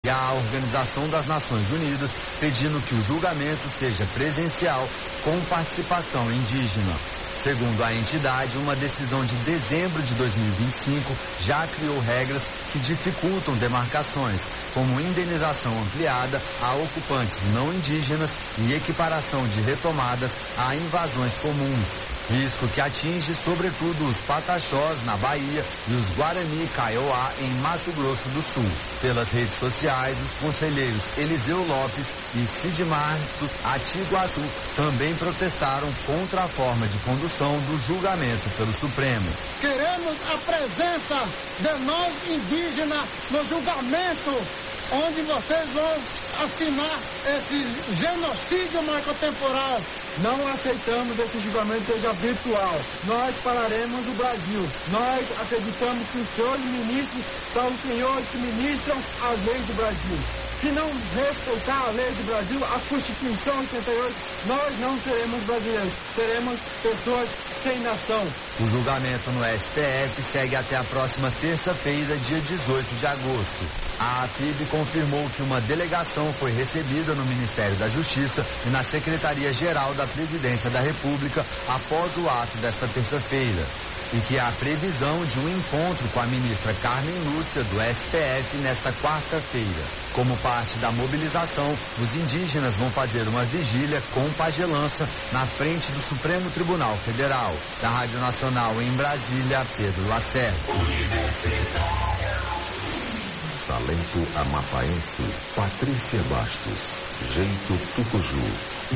e à Organização das Nações Unidas, pedindo que o julgamento seja presencial com participação indígena. Segundo a entidade, uma decisão de dezembro de 2025 já criou regras que dificultam demarcações, como indenização ampliada a ocupantes não indígenas e equiparação de retomadas a invasões comuns. Risco que atinge sobretudo os Pataxós na Bahia e os Guarani Kaiowá em Mato Grosso do Sul. Pelas redes sociais, os conselheiros Eliseu Lopes e Sidmar Atiguaçu também protestaram contra a forma de condução do julgamento pelo Supremo. Queremos a presença de nós indígenas no julgamento, onde vocês vão assinar esse genocídio marcotemporal. Não aceitamos esse julgamento seja virtual. Nós pararemos o Brasil. Nós acreditamos que os senhores ministros são os senhores que ministram as leis do Brasil. Se não respeitar a lei do Brasil, a Constituição 88, nós não seremos brasileiros. Seremos pessoas sem nação. O julgamento no STF segue até a próxima terça-feira, dia 18 de agosto. A APIB confirmou que uma delegação foi recebida no Ministério da Justiça e na Secretaria-Geral da Presidência da República após o ato desta terça-feira. E que há previsão de um encontro com a ministra Carmen Lúcia do STF nesta quarta-feira. Como parte da mobilização, os indígenas vão fazer uma vigília com pagelança na frente do Supremo Tribunal Federal. Da Rádio Nacional em Brasília, Pedro Lacerda. Talento amapaense, Patrícia Bastos, Jeito Tucuju.